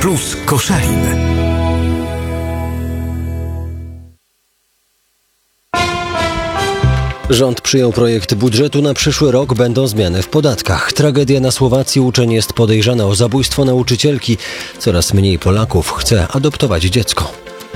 Plus Koszalin. Rząd przyjął projekt budżetu na przyszły rok. Będą zmiany w podatkach. Tragedia na Słowacji. Uczeń jest podejrzany o zabójstwo nauczycielki. Coraz mniej Polaków chce adoptować dziecko.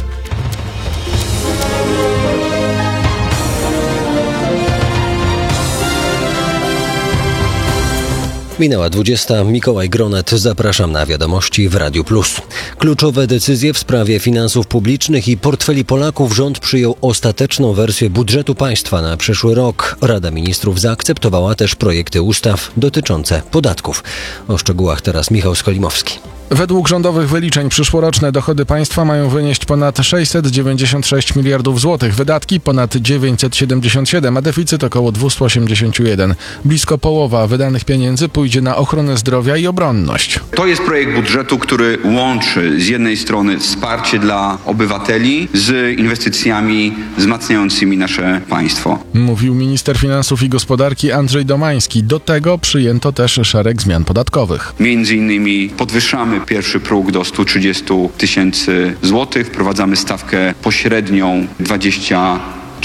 Minęła 20. Mikołaj Gronet. Zapraszam na wiadomości w Radiu Plus. Kluczowe decyzje w sprawie finansów publicznych i portfeli Polaków. Rząd przyjął ostateczną wersję budżetu państwa na przyszły rok. Rada Ministrów zaakceptowała też projekty ustaw dotyczące podatków. O szczegółach teraz Michał Skolimowski. Według rządowych wyliczeń przyszłoroczne dochody państwa mają wynieść ponad 696 miliardów złotych, wydatki ponad 977, a deficyt około 281. Blisko połowa wydanych pieniędzy pójdzie na ochronę zdrowia i obronność. To jest projekt budżetu, który łączy z jednej strony wsparcie dla obywateli z inwestycjami wzmacniającymi nasze państwo. Mówił minister finansów i gospodarki Andrzej Domański. Do tego przyjęto też szereg zmian podatkowych. Między innymi podwyższamy pierwszy próg do 130 tysięcy złotych. Wprowadzamy stawkę pośrednią 24%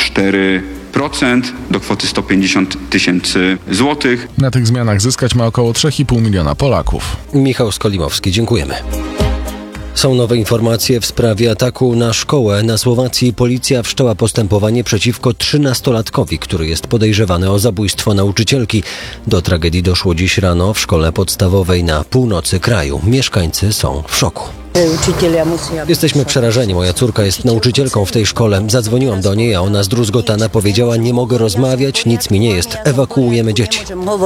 do kwoty 150 tysięcy złotych. Na tych zmianach zyskać ma około 3,5 miliona Polaków. Michał Skolimowski, dziękujemy. Są nowe informacje w sprawie ataku na szkołę. Na Słowacji policja wszczęła postępowanie przeciwko 13-latkowi, który jest podejrzewany o zabójstwo nauczycielki. Do tragedii doszło dziś rano w szkole podstawowej na północy kraju. Mieszkańcy są w szoku. Jesteśmy przerażeni. Moja córka jest nauczycielką w tej szkole. Zadzwoniłam do niej, a ona zdruzgotana powiedziała: nie mogę rozmawiać, nic mi nie jest. Ewakuujemy dzieci.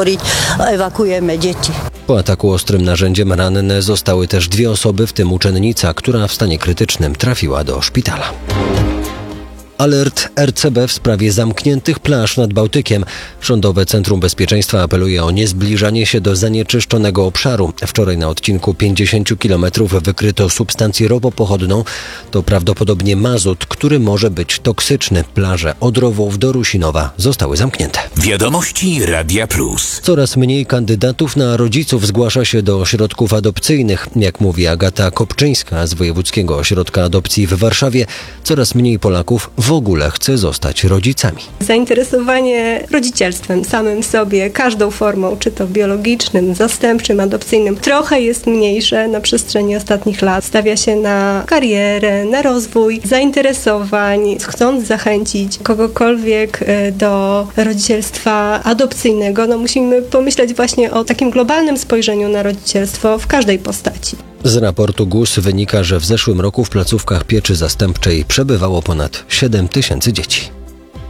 Po ataku ostrym narzędziem ranne zostały też 2 osoby, w tym uczennica, która w stanie krytycznym trafiła do szpitala. Alert RCB w sprawie zamkniętych plaż nad Bałtykiem. Rządowe Centrum Bezpieczeństwa apeluje o niezbliżanie się do zanieczyszczonego obszaru. Wczoraj na odcinku 50 km wykryto substancję ropopochodną. To prawdopodobnie mazut, który może być toksyczny. Plaże od Rowów do Rusinowa zostały zamknięte. Wiadomości Radia Plus. Coraz mniej kandydatów na rodziców zgłasza się do ośrodków adopcyjnych. Jak mówi Agata Kopczyńska z Wojewódzkiego Ośrodka Adopcji w Warszawie, coraz mniej Polaków w ogóle chce zostać rodzicami. Zainteresowanie rodzicielstwem samym sobie, każdą formą, czy to biologicznym, zastępczym, adopcyjnym, trochę jest mniejsze na przestrzeni ostatnich lat. Stawia się na karierę, na rozwój zainteresowań, chcąc zachęcić kogokolwiek do rodzicielstwa adopcyjnego. Musimy pomyśleć właśnie o takim globalnym spojrzeniu na rodzicielstwo w każdej postaci. Z raportu GUS wynika, że w zeszłym roku w placówkach pieczy zastępczej przebywało ponad 7 tysięcy dzieci.